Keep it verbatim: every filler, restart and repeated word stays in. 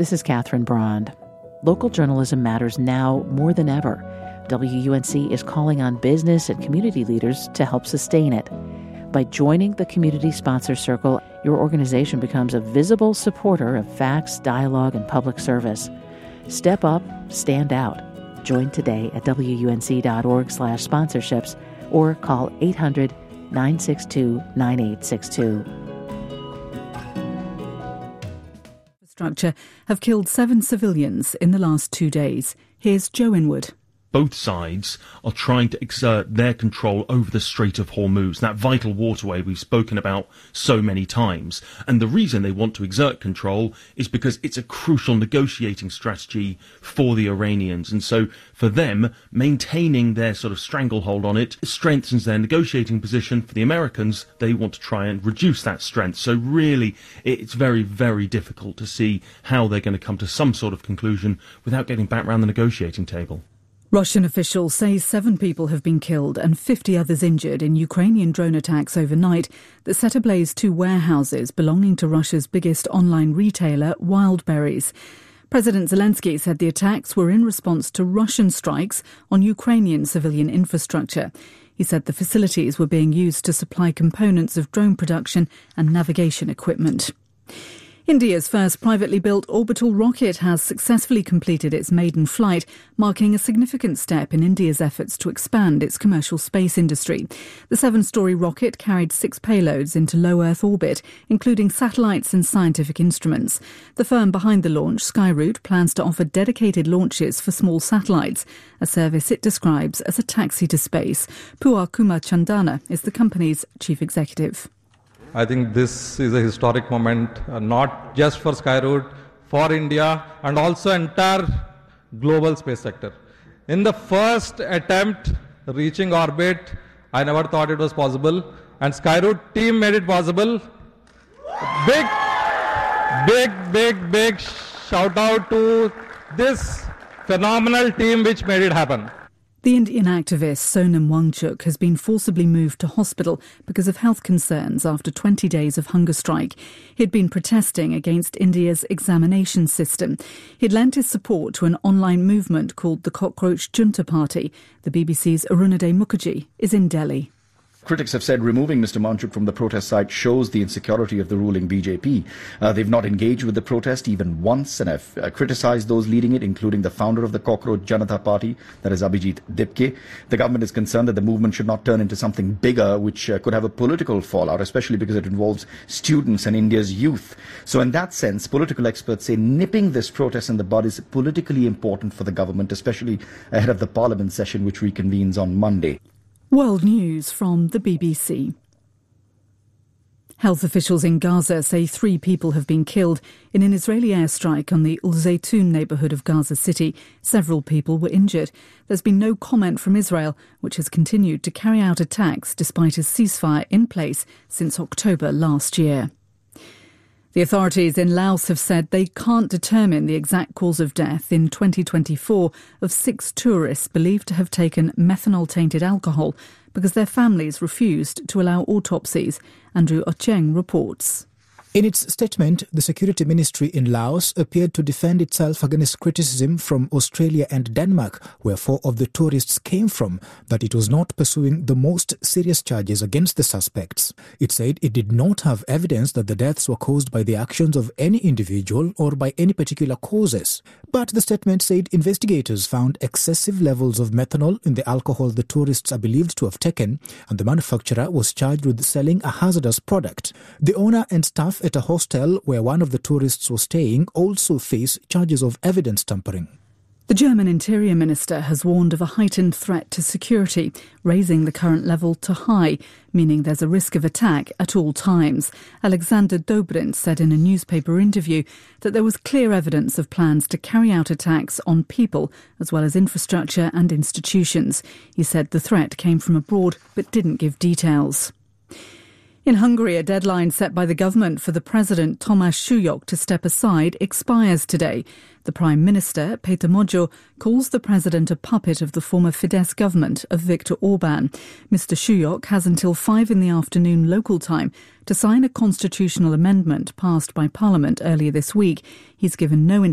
This is Catherine Brand. Local journalism matters now more than ever. W U N C is calling on business and community leaders to help sustain it. By joining the Community Sponsor Circle, your organization becomes a visible supporter of facts, dialogue, and public service. Step up, stand out. Join today at W U N C dot org slash sponsorships or call eight hundred, nine six two, nine eight six two. Structure have killed seven civilians in the last two days. Here's Joe Inwood. Both sides are trying to exert their control over the Strait of Hormuz, that vital waterway we've spoken about so many times. And the reason they want to exert control is because it's a crucial negotiating strategy for the Iranians. And so for them, maintaining their sort of stranglehold on it strengthens their negotiating position. For the Americans, they want to try and reduce that strength. So really, it's very, very difficult to see how they're going to come to some sort of conclusion without getting back around the negotiating table. Russian officials say seven people have been killed and fifty others injured in Ukrainian drone attacks overnight that set ablaze two warehouses belonging to Russia's biggest online retailer, Wildberries. President Zelensky said the attacks were in response to Russian strikes on Ukrainian civilian infrastructure. He said the facilities were being used to supply components of drone production and navigation equipment. India's first privately built orbital rocket has successfully completed its maiden flight, marking a significant step in India's efforts to expand its commercial space industry. The seven-storey rocket carried six payloads into low Earth orbit, including satellites and scientific instruments. The firm behind the launch, Skyroot, plans to offer dedicated launches for small satellites, a service it describes as a taxi to space. Puar Kumar Chandana is the company's chief executive. I think this is a historic moment, uh, not just for Skyroot, for India, and also entire global space sector. In the first attempt reaching orbit, I never thought it was possible, and Skyroot team made it possible. Big, big, big, big shout out to this phenomenal team which made it happen. The Indian activist Sonam Wangchuk has been forcibly moved to hospital because of health concerns after twenty days of hunger strike. He'd been protesting against India's examination system. He'd lent his support to an online movement called the Cockroach Junta Party. The B B C's Arunadhay Mukherjee is in Delhi. Critics have said removing Mister Wangchuk from the protest site shows the insecurity of the ruling B J P. Uh, they've not engaged with the protest even once and have uh, criticised those leading it, including the founder of the Cockroach Janata Party, that is Abhijit Dipke. The government is concerned that the movement should not turn into something bigger, which uh, could have a political fallout, especially because it involves students and India's youth. So in that sense, political experts say nipping this protest in the bud is politically important for the government, especially ahead of the parliament session, which reconvenes on Monday. World News from the B B C. Health officials in Gaza say three people have been killed in an Israeli airstrike on the Ul Zaytun neighbourhood of Gaza City. Several people were injured. There's been no comment from Israel, which has continued to carry out attacks despite a ceasefire in place since October last year. The authorities in Laos have said they can't determine the exact cause of death in twenty twenty-four of six tourists believed to have taken methanol-tainted alcohol because their families refused to allow autopsies. Andrew Ocheng reports. In its statement, the Security Ministry in Laos appeared to defend itself against criticism from Australia and Denmark, where four of the tourists came from, that it was not pursuing the most serious charges against the suspects. It said it did not have evidence that the deaths were caused by the actions of any individual or by any particular causes. But the statement said investigators found excessive levels of methanol in the alcohol the tourists are believed to have taken, and the manufacturer was charged with selling a hazardous product. The owner and staff at a hostel where one of the tourists was staying also face charges of evidence tampering. The German Interior Minister has warned of a heightened threat to security, raising the current level to high, meaning there's a risk of attack at all times. Alexander Dobrindt said in a newspaper interview that there was clear evidence of plans to carry out attacks on people as well as infrastructure and institutions. He said the threat came from abroad but didn't give details. In Hungary, a deadline set by the government for the President Tomáš Súlyog to step aside expires today. The Prime Minister, Péter Magyar, calls the President a puppet of the former Fidesz government of Viktor Orbán. Mister Súlyog has until five in the afternoon local time to sign a constitutional amendment passed by Parliament earlier this week. He's given no